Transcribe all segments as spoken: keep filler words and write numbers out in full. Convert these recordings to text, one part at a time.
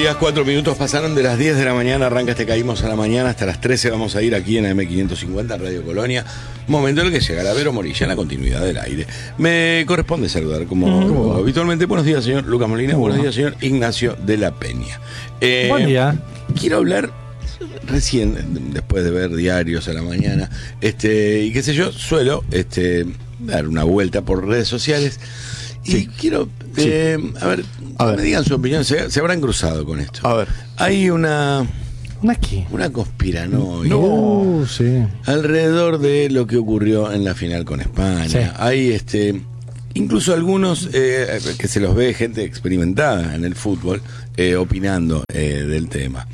días, cuatro minutos pasaron de las diez de la mañana, arranca este Caímos a la Mañana, hasta las trece vamos a ir aquí en A M quinientos cincuenta, Radio Colonia, momento en el que llegará Vero Morilla en la continuidad del aire. Me corresponde saludar, como mm. habitualmente. Buenos días, señor Lucas Molina, buenos días, señor Ignacio de la Peña. Eh, Buen día. Quiero hablar recién, después de ver diarios a la mañana, este y qué sé yo, suelo este dar una vuelta por redes sociales. Y sí. quiero, eh, sí. a, ver, a ver, me digan su opinión, se, se habrán cruzado con esto. A ver. Hay una... ¿Una qué? Una conspiranoia. No, sí. Alrededor de lo que ocurrió en la final con España. Sí. Hay, este, incluso algunos eh, que se los ve gente experimentada en el fútbol, eh, opinando eh, del tema.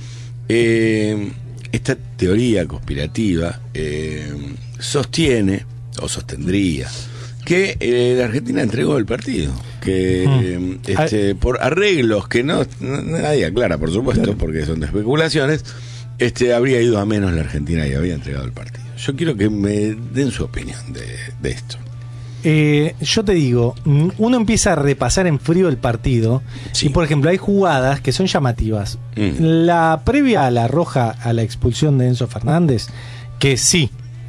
Eh, esta teoría conspirativa eh, sostiene, o sostendría, que eh, la Argentina entregó el partido, que mm. eh, este, por arreglos que no, no nadie aclara, por supuesto, claro, porque son de especulaciones, este, habría ido a menos la Argentina y había entregado el partido. Yo quiero que me den su opinión de, de esto. Eh, yo te digo, uno empieza a repasar en frío el partido, sí. y por ejemplo hay jugadas que son llamativas. Mm. La previa a la roja, a la expulsión de Enzo Fernández, que sí,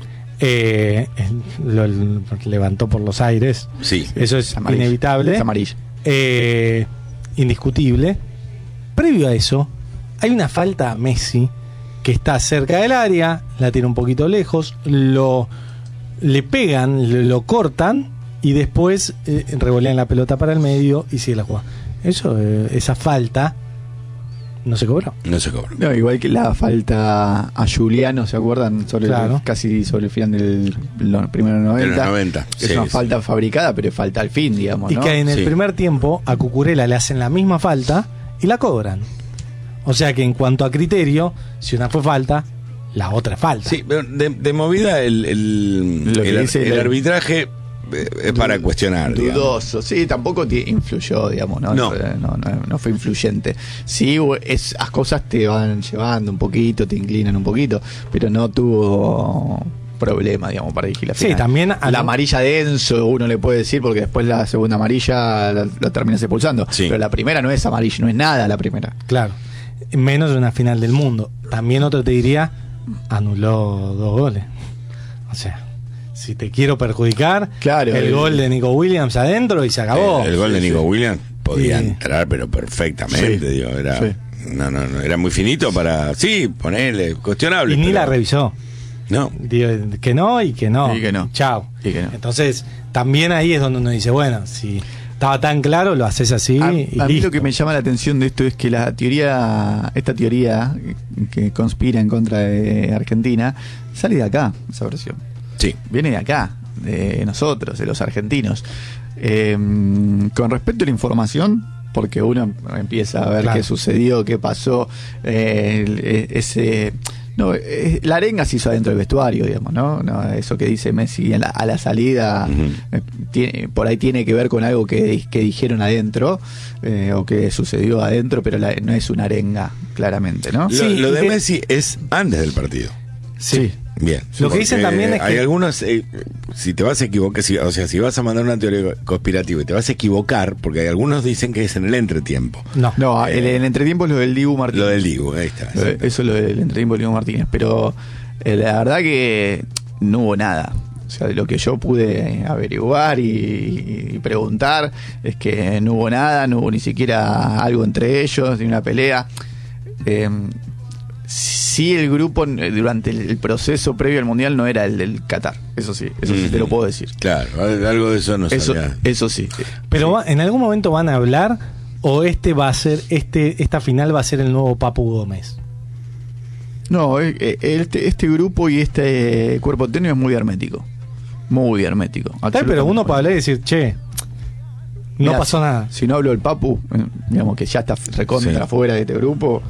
Eh, lo, lo levantó por los aires, sí, eso es amarillo, inevitable, es amarillo, eh, indiscutible. Previo a eso hay una falta a Messi que está cerca del área, la tiene un poquito lejos, lo le pegan, lo, lo cortan y después eh, revolean la pelota para el medio y sigue la jugada. Eso, eh, esa falta no se cobró. No se cobró. No, igual que la falta a Juliano, ¿se acuerdan? Sobre claro. el, casi sobre el final del lo, primero noventa. De los noventa. Es sí, una sí. falta fabricada, pero falta al fin, digamos, y ¿no? que en el sí. primer tiempo a Cucurella le hacen la misma falta y la cobran. O sea que en cuanto a criterio, si una fue falta, la otra es falta. Sí, pero de, de movida el, el, Lo que el, dice el el arbitraje es para cuestionar. Dudoso, digamos. Sí, tampoco te influyó, digamos, ¿no? No. No, no, no fue influyente. Sí, esas cosas te van llevando un poquito, te inclinan un poquito, pero no tuvo problema, digamos, para dirigir la final. Sí, también la lo... amarilla de Enzo, uno le puede decir, porque después la segunda amarilla la, la terminas expulsando. Sí. Pero la primera no es amarilla, no es nada la primera. Claro, menos de una final del mundo. También otro te diría, anuló dos goles. O sea, si te quiero perjudicar, claro, el, el gol de Nico Williams adentro y se acabó. El, el gol sí, de Nico sí. Williams podía sí. entrar, pero perfectamente, sí. digo, era sí. no, no, no, era muy finito para, sí, ponerle, cuestionable. Y ni pero... la revisó. No. Digo, que no y que no. Y que no. Chao. Y que no. Entonces, también ahí es donde uno dice, bueno, si estaba tan claro, lo haces así a, y a mí listo. lo que me llama la atención de esto es que la teoría, esta teoría que conspira en contra de Argentina, sale de acá, esa versión. Sí. Viene de acá, de nosotros, de los argentinos. Eh, con respecto a la información, porque uno empieza a ver claro. qué sucedió, qué pasó, eh, ese... No, eh, la arenga se hizo adentro del vestuario, digamos, ¿no? no eso que dice Messi a la, a la salida, uh-huh. eh, tiene, por ahí tiene que ver con algo que, que dijeron adentro eh, o que sucedió adentro, pero la, no es una arenga, claramente, ¿no? Lo, Sí, lo de que... Messi es antes del partido. Sí. sí. Bien. Lo que dicen también es que hay algunos, eh, si te vas a equivocar, si, o sea, si vas a mandar una teoría conspirativa y te vas a equivocar, porque hay algunos dicen que es en el entretiempo. No, no eh, el, el entretiempo es lo del Dibu Martínez. Lo del Dibu, ahí está. Lo de, eso es lo del entretiempo del Dibu Martínez, pero eh, la verdad que no hubo nada. O sea, lo que yo pude averiguar y, y preguntar es que no hubo nada, no hubo ni siquiera algo entre ellos, ni una pelea. Eh, Sí, el grupo durante el proceso previo al Mundial no era el del Qatar. Eso sí, eso sí mm. te lo puedo decir. Claro, algo de eso no eso, sabía. Eso sí. Pero sí. Va, ¿en algún momento van a hablar o este va a ser, este esta final va a ser el nuevo Papu Gómez? No, este, este grupo y este cuerpo técnico es muy hermético. Muy hermético. Pero uno puede hablar y decir, che, no Mirá, pasó si, nada. Si no hablo del Papu, digamos que ya está recontra sí. fuera de este grupo.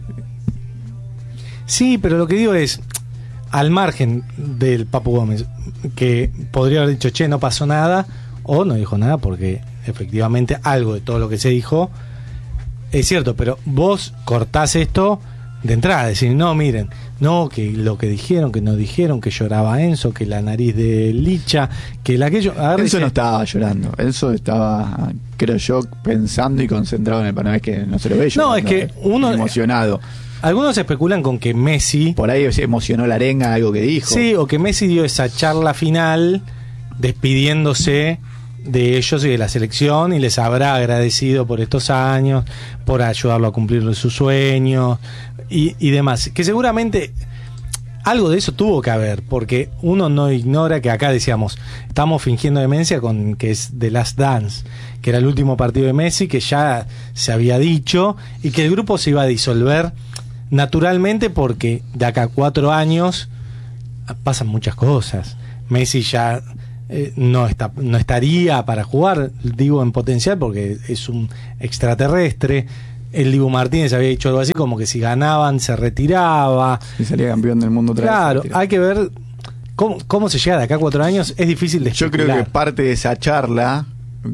Sí, pero lo que digo es, al margen del Papu Gómez, que podría haber dicho, che, no pasó nada, o no dijo nada, porque efectivamente algo de todo lo que se dijo es cierto, pero vos cortás esto de entrada, decir, no, miren, no, que lo que dijeron, que no dijeron, que lloraba Enzo, que la nariz de Licha, que la aquello. Enzo dice, no estaba llorando, Enzo estaba, creo yo, pensando y concentrado en el Panamá, es que no se lo ve llorando, no, es que uno emocionado. Algunos especulan con que Messi... Por ahí se emocionó la arenga, algo que dijo. Sí, o que Messi dio esa charla final despidiéndose de ellos y de la selección y les habrá agradecido por estos años, por ayudarlo a cumplir sus sueños y, y demás. Que seguramente algo de eso tuvo que haber, porque uno no ignora que acá decíamos, estamos fingiendo demencia con que es The Last Dance, que era el último partido de Messi, que ya se había dicho, y que el grupo se iba a disolver naturalmente porque de acá a cuatro años pasan muchas cosas. Messi ya eh, no está, no estaría para jugar, digo en potencial, porque es un extraterrestre. El Dibu Martínez había dicho algo así como que si ganaban se retiraba y salía campeón del mundo otra claro, vez. Hay que ver cómo, cómo se llega de acá a cuatro años. Es difícil de Yo especular. creo que parte de esa charla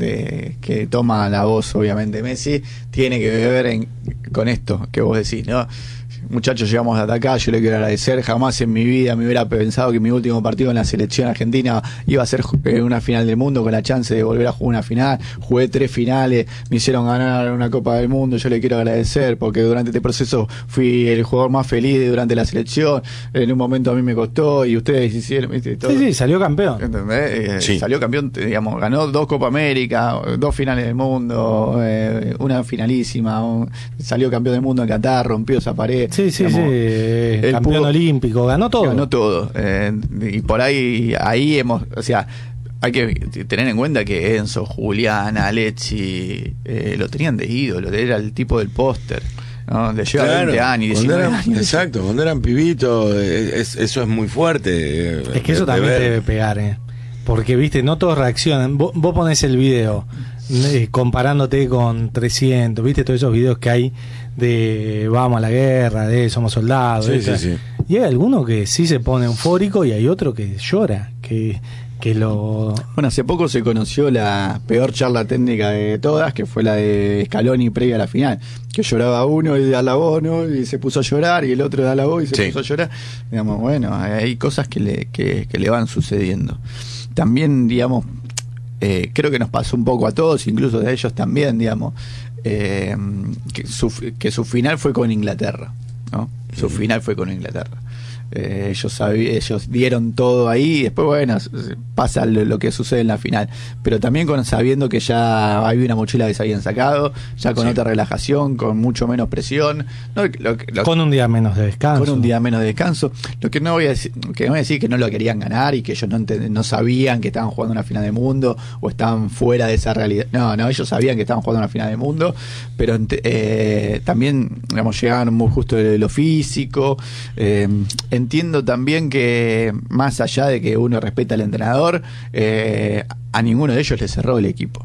de que toma la voz obviamente Messi tiene que ver en, con esto que vos decís, ¿no? Muchachos, llegamos hasta acá, yo le quiero agradecer. Jamás en mi vida me hubiera pensado que mi último partido en la selección argentina iba a ser una final del mundo, con la chance de volver a jugar una final. Jugué tres finales, me hicieron ganar una Copa del Mundo. Yo le quiero agradecer porque durante este proceso fui el jugador más feliz durante la selección. En un momento a mí me costó y ustedes hicieron, ¿viste? Todo. Sí, sí, salió campeón. ¿Entendés? Eh, sí. Salió campeón, digamos, ganó dos Copa América, dos finales del mundo, eh, una finalísima, un, salió campeón del mundo en Qatar, rompió esa pared. Sí, sí, digamos, sí. Campeón pudo, olímpico, ganó todo. Ganó todo. Eh, y por ahí, ahí hemos, o sea, hay que tener en cuenta que Enzo, Julián, Alexi, eh, lo tenían de ídolo, era el tipo del póster. ¿No? Le lleva claro, veinte años, diecinueve eran, años. Exacto, cuando eran pibitos, es, eso es muy fuerte. Es que eso de, también de te debe pegar, ¿eh? Porque, viste, no todos reaccionan. Vos, vos ponés el video eh, comparándote con trescientos, viste, todos esos videos que hay de vamos a la guerra, de somos soldados. Sí, sí, sí. Y hay alguno que sí se pone eufórico y hay otro que llora, que, que lo... Bueno, hace poco se conoció la peor charla técnica de todas, que fue la de Scaloni previa a la final, que lloraba uno y alabó, ¿no? Y se puso a llorar, y el otro alabó y se sí. puso a llorar. Digamos, bueno, hay cosas que le, que, que le van sucediendo. También, digamos, eh, creo que nos pasó un poco a todos, incluso de ellos también, digamos, eh, que, su, que su final fue con Inglaterra, ¿no? Su final fue con Inglaterra. Eh, ellos sabían, ellos dieron todo ahí y después bueno pasa lo, lo que sucede en la final, pero también con sabiendo que ya había una mochila que se habían sacado, ya con sí. otra relajación, con mucho menos presión, no, lo, lo, con un día menos de descanso, con un día menos de descanso. Lo que no voy a decir, que no voy a decir que no lo querían ganar y que ellos no, no sabían que estaban jugando una final del mundo o estaban fuera de esa realidad. No, no, ellos sabían que estaban jugando una final del mundo, pero eh, también digamos llegaban muy justo de lo físico. Eh, Entiendo también que más allá de que uno respeta al entrenador, eh, a ninguno de ellos le cerró el equipo.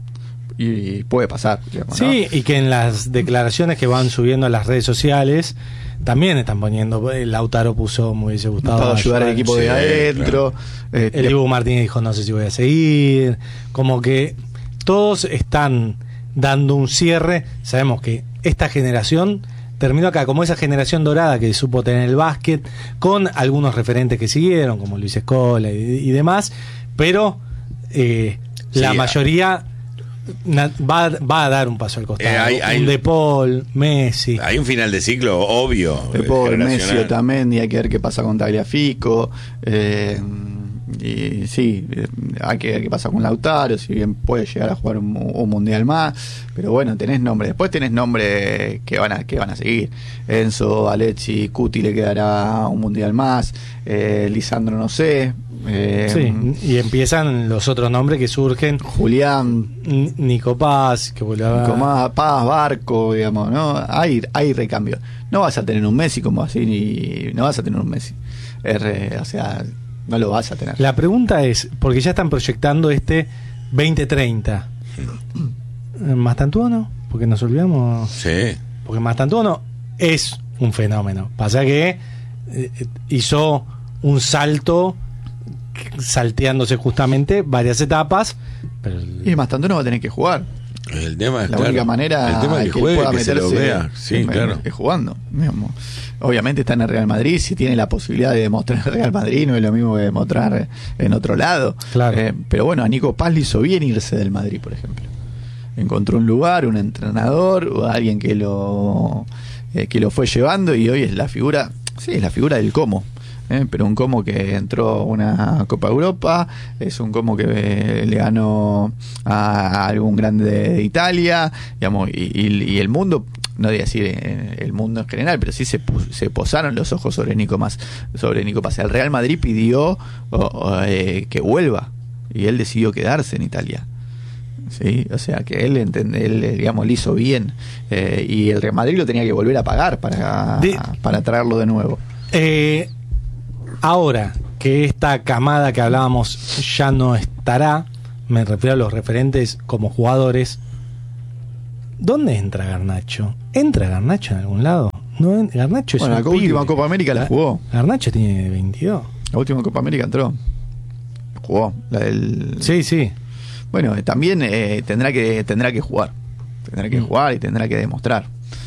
Y puede pasar, digamos, sí, ¿no? Y que en las declaraciones que van subiendo a las redes sociales también están poniendo, Lautaro puso, me hubiese gustado ayudar, ayudar al equipo sí, de adentro. Claro. Eh, el Dibu Martínez dijo no sé si voy a seguir. Como que todos están dando un cierre. Sabemos que esta generación terminó acá como esa generación dorada que supo tener el básquet, con algunos referentes que siguieron, como Luis Escola y, y demás, pero eh, sí, la mayoría na, va, va a dar un paso al costado. Eh, hay, hay, un De Paul, Messi. Hay un final de ciclo obvio. De Paul, Messi, Otamendi, hay que ver qué pasa con Tagliafico. Eh, y sí, hay que ver qué pasa con Lautaro, si bien puede llegar a jugar un, un mundial más, pero bueno, tenés nombre, después tenés nombre que van a, que van a seguir. Enzo, Alexi, Cuti le quedará un mundial más, eh, Lisandro no sé, eh, sí, y empiezan los otros nombres que surgen, Julián, Nico Paz, que volaba... Nico Paz, Barco, digamos, ¿no? Hay, hay recambio. No vas a tener un Messi como así, ni no vas a tener un Messi. R, o sea, no lo vas a tener. La pregunta es, porque ya están proyectando este veinte treinta. ¿Mastantuono? Porque nos olvidamos. Sí. Porque Mastantuono es un fenómeno. Pasa que eh, hizo un salto salteándose justamente varias etapas. Pero... Y Mastantuono va a tener que jugar. El tema es, la claro, única manera el tema es que, que juegue, pueda que se meterse lo vea. Sí, es, claro. es jugando, digamos. Obviamente está en el Real Madrid, si tiene la posibilidad de demostrar en el Real Madrid no es lo mismo que demostrar en otro lado. Claro. Eh, pero bueno, a Nico Paz le hizo bien irse del Madrid, por ejemplo. Encontró un lugar, un entrenador, o alguien que lo eh, que lo fue llevando, y hoy es la figura, sí, es la figura del Como. Eh, pero un Como que entró a una Copa Europa, es un Como que eh, le ganó a, a algún grande de, de Italia, digamos, y, y, y el mundo, no voy a decir eh, el mundo en general, pero sí se, se posaron los ojos sobre Nico Paz, sobre Nico Paz. El Real Madrid pidió o, o, eh, que vuelva, y él decidió quedarse en Italia. Sí, o sea que él, entende, él digamos, le hizo bien, eh, y el Real Madrid lo tenía que volver a pagar para, de, para traerlo de nuevo. Eh, ahora que esta camada que hablábamos ya no estará, me refiero a los referentes como jugadores, ¿dónde entra Garnacho? ¿Entra Garnacho en algún lado? No, Garnacho es bueno, un la pibe. última Copa América la jugó. Garnacho tiene veintidós. La última Copa América entró. Jugó. La del... Sí, sí. Bueno, también eh, tendrá que tendrá que jugar. Tendrá que jugar y tendrá que demostrar.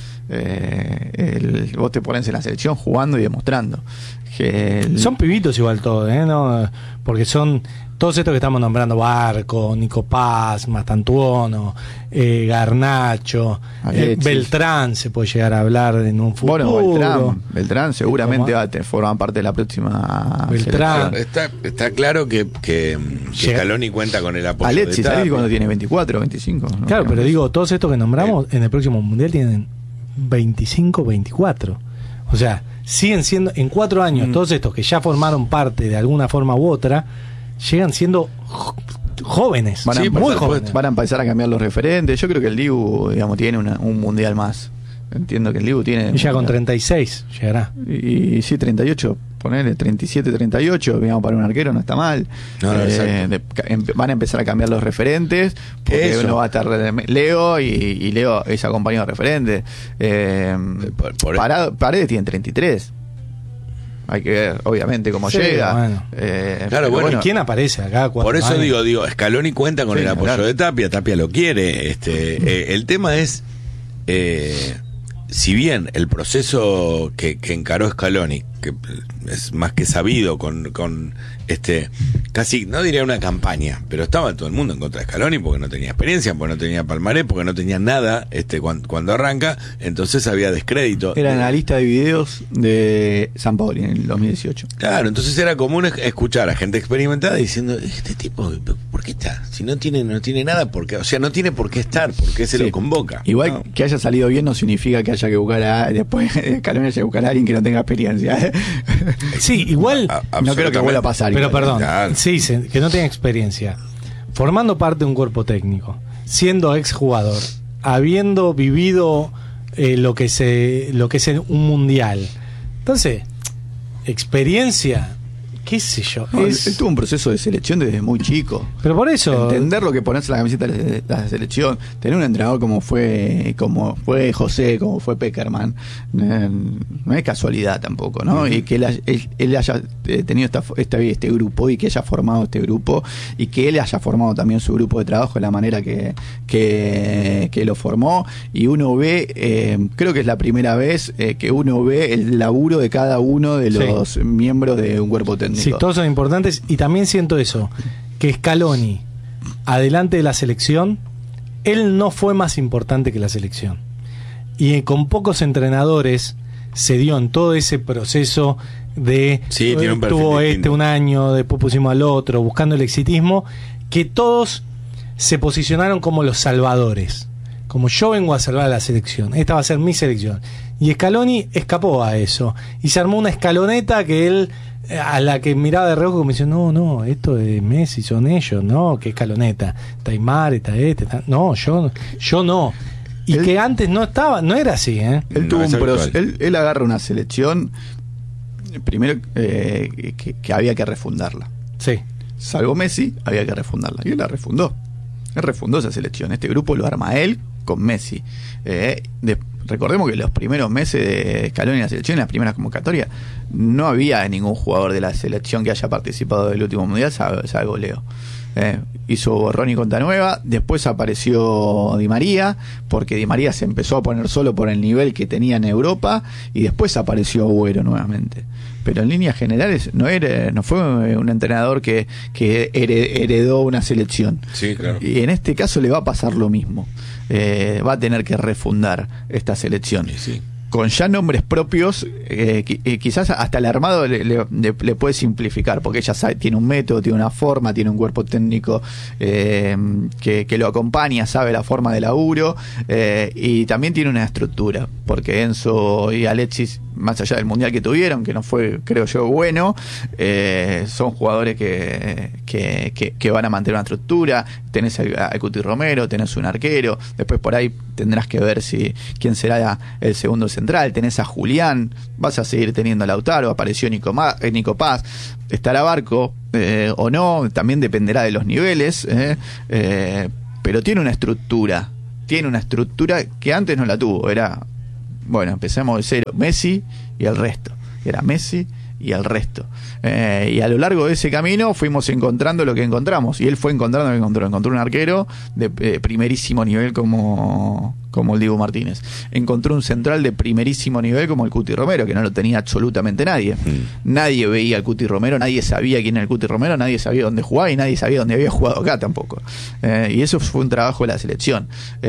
Eh, el, vos te pones en la selección jugando y demostrando. Que el... Son pibitos igual todos, ¿eh? ¿No? Porque son todos estos que estamos nombrando: Barco, Nico Paz, Mastantuono, eh, Garnacho, eh, Beltrán, se puede llegar a hablar en un futuro. Bueno, Beltrán, Beltrán seguramente va a formar parte de la próxima Beltrán. Está, está claro que, que, que Scaloni cuenta con el apoyo Alexis de Tapia. cuando tiene veinticuatro, veinticinco. ¿no? Claro, pero digo, todos estos que nombramos en el próximo mundial tienen veinticinco, veinticuatro. O sea, siguen siendo, en cuatro años, mm. todos estos que ya formaron parte de alguna forma u otra, llegan siendo jo- jóvenes, van a, sí, muy jóvenes. Van a empezar a cambiar los referentes. Yo creo que el Dibu, digamos, tiene una, un mundial más. Entiendo que el Dibu tiene... Y ya con treinta y seis llegará. Y, y sí, treinta y ocho, ponerle treinta y siete, treinta y ocho, digamos, para un arquero no está mal. No, no, eh, de, em, van a empezar a cambiar los referentes, porque Eso. uno va a estar Leo y, y Leo es acompañado de referentes. Eh, por, por Parado, Paredes tiene treinta y tres. Hay que ver, obviamente, cómo sí, llega. Bueno. Eh, claro, bueno, bueno, ¿quién aparece acá? Por eso años? digo, digo, Scaloni cuenta con sí, el apoyo claro. de Tapia, Tapia lo quiere. Este, eh, el tema es, eh, si bien el proceso que, que encaró Scaloni, que es más que sabido, con, con este, casi, no diría una campaña, pero estaba todo el mundo en contra de Scaloni porque no tenía experiencia, porque no tenía palmarés, porque no tenía nada este cuando, cuando arranca, entonces había descrédito. Era en la lista de videos de San Paolo en el dos mil dieciocho. Claro, entonces era común escuchar a gente experimentada diciendo, este tipo, ¿por qué está? Si no tiene no tiene nada, ¿por qué? O sea, no tiene por qué estar, ¿por qué se Sí. lo convoca? Igual ¿no? que haya salido bien no significa que haya que buscar a... Después Scaloni haya que buscar a alguien que no tenga experiencia. ¿eh? Sí, igual. A- No creo que vuelva a pasar. Pero igual. perdón, Claro. sí, se- que no tenga experiencia, formando parte de un cuerpo técnico, siendo exjugador, habiendo vivido eh, lo que se lo que es un mundial. Entonces, experiencia, qué sé yo. No, es- él tuvo un proceso de selección desde muy chico. pero por eso. Entender lo que ponerse la camiseta de la selección, tener un entrenador como fue como fue José, como fue Peckerman, eh, no es casualidad tampoco, ¿no? Uh-huh. Y que él, él, él haya tenido esta, esta, este grupo y que haya formado este grupo y que él haya formado también su grupo de trabajo de la manera que, que, que lo formó, y uno ve, eh, creo que es la primera vez eh, que uno ve el laburo de cada uno de los sí. miembros de un cuerpo técnico. Sí, todos son importantes, y también siento eso, que Scaloni, adelante de la selección, él no fue más importante que la selección. Y con pocos entrenadores se dio en todo ese proceso de sí, tiene un tuvo este distinto. un año, después pusimos al otro, buscando el exitismo, que todos se posicionaron como los salvadores. Como yo vengo a salvar a la selección, esta va a ser mi selección. Y Scaloni escapó a eso. Y se armó una escaloneta que él, a la que miraba de reojo, como dice, no, no, esto de Messi son ellos, no, que escaloneta. Está Aymar, está este, está... no, yo, yo no. Y él, que antes no estaba, no era así, ¿eh? Él, no, tuvo un proce- él, él agarra una selección, primero eh, que, que había que refundarla. Sí. Salvo Messi, había que refundarla. Y él la refundó. Él refundó esa selección. Este grupo lo arma él con Messi. Eh, de, recordemos que los primeros meses de Scaloni en la selección, en las primeras convocatorias, no había ningún jugador de la selección que haya participado del último mundial, salvo, salvo Leo. Eh, hizo borrón y cuenta nueva. Después apareció Di María, porque Di María se empezó a poner solo por el nivel que tenía en Europa, y después apareció Agüero nuevamente. Pero en líneas generales no era, no fue un entrenador que, que heredó una selección. Sí, claro. Y en este caso le va a pasar lo mismo. Eh, va a tener que refundar esta selección. Sí, sí. Con ya nombres propios, eh, eh, quizás hasta el armado le, le, le puede simplificar, porque ella sabe, tiene un método, tiene una forma, tiene un cuerpo técnico eh, que, que lo acompaña, sabe la forma de laburo, eh, y también tiene una estructura, porque Enzo y Alexis, más allá del mundial que tuvieron, que no fue, creo yo, bueno, eh, son jugadores que, que, que, que van a mantener una estructura. Tenés a Cuti Romero, tenés un arquero, después por ahí tendrás que ver si quién será el segundo central. Tenés a Julián, vas a seguir teniendo a Lautaro, apareció Nico, Ma, eh, Nico Paz, estará Barco eh, o no, también dependerá de los niveles, eh, eh, pero tiene una estructura, tiene una estructura que antes no la tuvo. Era, bueno, empecemos de cero, Messi y el resto, era Messi y el resto. Eh, y a lo largo de ese camino fuimos encontrando lo que encontramos, y él fue encontrando lo que encontró. Encontró un arquero de eh, primerísimo nivel como, como el Dibu Martínez. Encontró un central de primerísimo nivel como el Cuti Romero, que no lo tenía absolutamente nadie. Mm. Nadie veía al Cuti Romero, nadie sabía quién era el Cuti Romero, nadie sabía dónde jugaba y nadie sabía dónde había jugado acá tampoco. Eh, y eso fue un trabajo de la selección.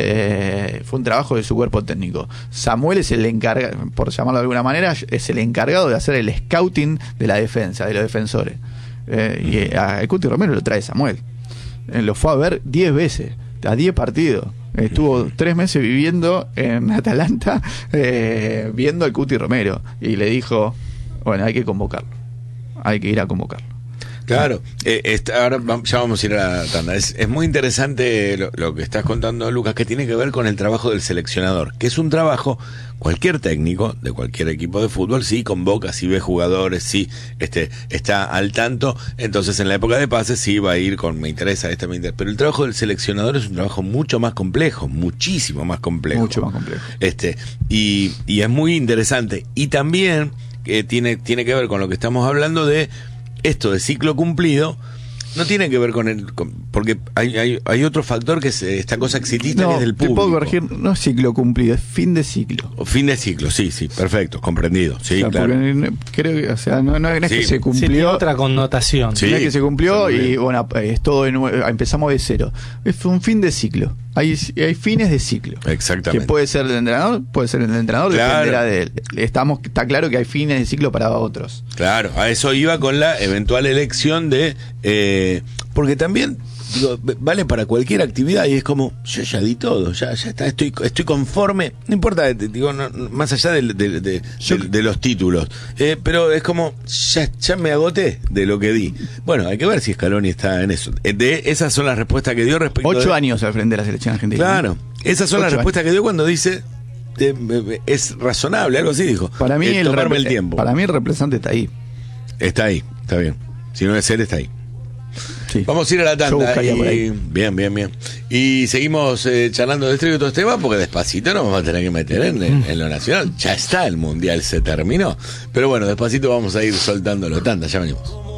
Eh, fue un trabajo de su cuerpo técnico. Samuel es el encargado, por llamarlo de alguna manera, es el encargado de hacer el scouting de la defensa, de los defensores. Eh, y a Cuti Romero lo trae Samuel. Eh, lo fue a ver diez veces, a diez partidos. Estuvo tres meses viviendo en Atalanta, eh, viendo al Cuti Romero, y le dijo, bueno, hay que convocarlo, hay que ir a convocarlo. Claro, eh, está, ahora ya vamos a ir a la tanda. Es, es muy interesante lo, lo que estás contando, Lucas, que tiene que ver con el trabajo del seleccionador, que es un trabajo, cualquier técnico de cualquier equipo de fútbol sí convoca, sí ve jugadores, sí este, está al tanto. Entonces en la época de pases sí va a ir con me interesa, este me interesa. Pero el trabajo del seleccionador es un trabajo mucho más complejo, muchísimo más complejo. Mucho más complejo. Este, y, y es muy interesante. Y también eh, tiene, tiene que ver con lo que estamos hablando de esto de ciclo cumplido. No tiene que ver con el... Con, porque hay, hay, hay otro factor que es esta cosa exitista, no, que es del público. Te puedo corregir, no es ciclo cumplido, es fin de ciclo. O fin de ciclo, sí, sí, perfecto, comprendido. Sí, o sea, claro. Creo que, o sea, no, no, no es sí. que se cumplió. Sí, tiene otra connotación. Sí, no es que se cumplió y bien. bueno, es todo de nuevo, empezamos de cero. Es un fin de ciclo. Hay, hay fines de ciclo. Exactamente. Que puede ser el entrenador, puede ser el entrenador, claro. dependerá de él. Estamos, está claro que hay fines de ciclo para otros. Claro, a eso iba con la eventual elección de... Eh, porque también, digo, vale para cualquier actividad y es como, yo ya di todo, ya ya está, estoy estoy conforme, no importa, digo, no, más allá de, de, de, yo, de, de los títulos, eh, pero es como, ya, ya me agoté de lo que di. Bueno, hay que ver si Scaloni está en eso. De esas son las respuestas que dio respecto Ocho de, años al frente de la selección argentina. Claro, esas son Ocho las respuestas años. que dio cuando dice... Eh, es razonable, algo así dijo. Para mí, eh, el, tomarme rep- el tiempo. Para mí el representante está ahí. Está ahí, está bien. Si no es él, está ahí. Sí. Vamos a ir a la Yo tanda. buscaría por ahí. Y, bien, bien, bien. Y seguimos eh, charlando de esto y otros temas, porque despacito nos vamos a tener que meter en, en, en lo nacional. Ya está, el mundial se terminó. Pero bueno, despacito vamos a ir soltándolo. Tanda, ya venimos.